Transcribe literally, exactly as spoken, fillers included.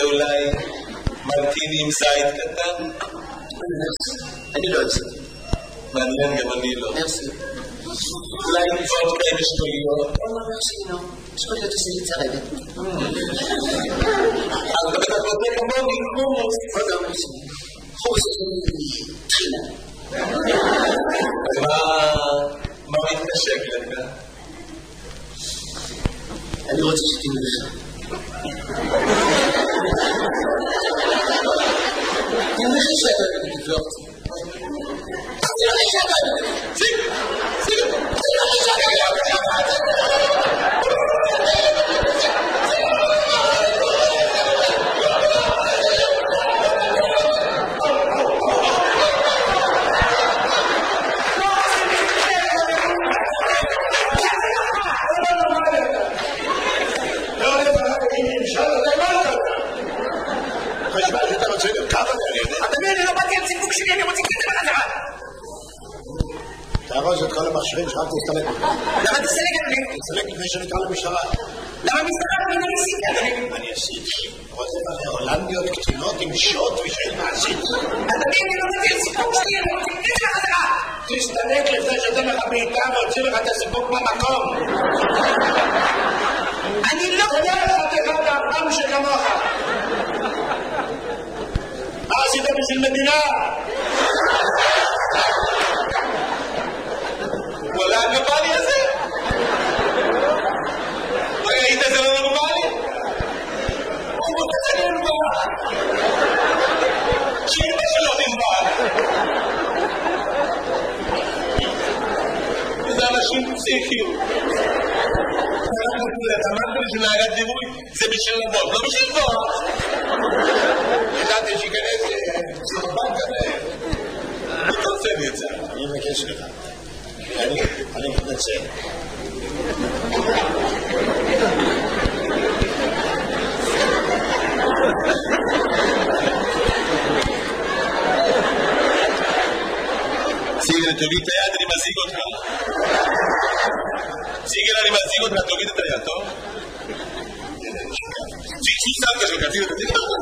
אולי מרטיני עם זית קטן? אני לא אוהב זה. מעניין, גם אני לא. מרסי. אולי וודקה עם אשכוליות? לא, לא, מרסי, לא. אשכוליות עושה לי צרבת. אז אתה בטח בודק כמוני, חומוס. לא, לא, מרסי. חומוס עושה לי תחילה. אז מה מתקשק לך? אני רוצה שתהיה לך. אני אומר לך שאתה אוהב את תבלוק. אני אומר לך שאתה אוהב את תבלוק. סיג, סיג. אני אומר לך שאתה אוהב את תבלוק. תארוז את כל המכשירים שרק תסתלק. למה תסתלק, אדוני? תסתלק לפני שנקרא למשטרה. למה משטרה? אני לא ניסיתי, אדוני. אני עשיתי. רוצה הולנדיות קטינות עם שוט ושאין מעשית. אדוני, אני לא מבין סיפוק שלי, אני רוצה לתת לך חזרה. תסתלק לפני שאתן לך בעיטה והוציא לך את הסיפוק במקום. אני לא... תודה לך תחת האפם שכמוך. מה עשית בשביל מדינה? וואלה, הנורמלי הזה? ראית זה לא נורמלי? הוא רוצה זה נורמל. שאימא שלו נורמל. וזה אנשים פסיכיים. אתה אמרת לי שנהגת דימוי זה בשביל לבוא, לא בשביל לבוא. ידעתי שיכנס סרבן כזה. אני תוצא לי את זה. אני מבקש לך. אני מתנצל. סיגל, תוריד את היד, אני מזיג אותך. סיגל, אני מזיג אותך, תוריד את היד, טוב? ששמת שלך, תוריד את היד.